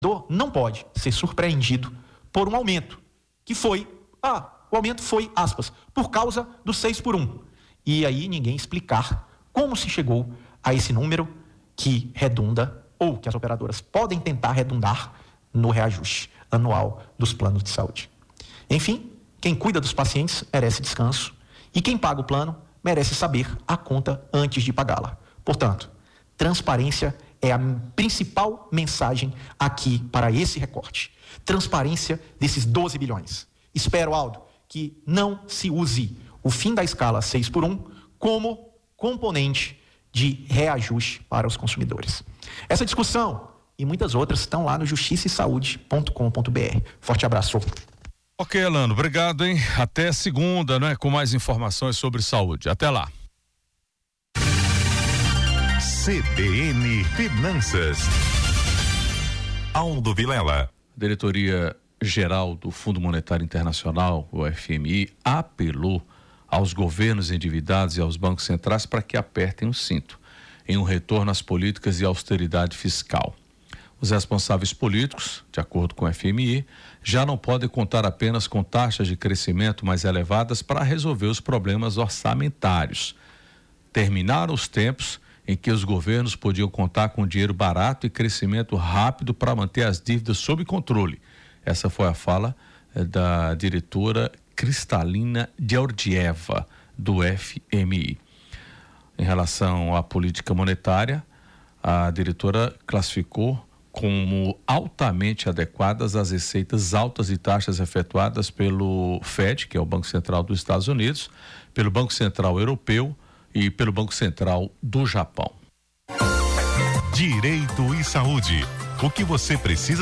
não pode ser surpreendido por um aumento, que foi, o aumento foi, aspas, por causa do 6x1. E aí ninguém explicar como se chegou a esse número que redunda, ou que as operadoras podem tentar redundar no reajuste anual dos planos de saúde. Enfim, quem cuida dos pacientes merece descanso e quem paga o plano merece saber a conta antes de pagá-la. Portanto, transparência é a principal mensagem aqui para esse recorte. Transparência desses 12 bilhões. Espero, Aldo, que não se use o fim da escala 6x1 como componente de reajuste para os consumidores. Essa discussão e muitas outras estão lá no justiçaesaude.com.br. Forte abraço. Ok, Elano, obrigado, hein? Até segunda, né? Com mais informações sobre saúde. Até lá. CBN Finanças. Aldo Vilela. Diretoria Geral do Fundo Monetário Internacional, o FMI, apelou aos governos endividados e aos bancos centrais para que apertem o cinto em um retorno às políticas de austeridade fiscal. Os responsáveis políticos, de acordo com o FMI, já não podem contar apenas com taxas de crescimento mais elevadas para resolver os problemas orçamentários. Terminaram os tempos em que os governos podiam contar com dinheiro barato e crescimento rápido para manter as dívidas sob controle. Essa foi a fala da diretora Kristalina Georgieva, do FMI. Em relação à política monetária, a diretora classificou como altamente adequadas as receitas altas de taxas efetuadas pelo FED, que é o Banco Central dos Estados Unidos, pelo Banco Central Europeu e pelo Banco Central do Japão. Direito e saúde. O que você precisa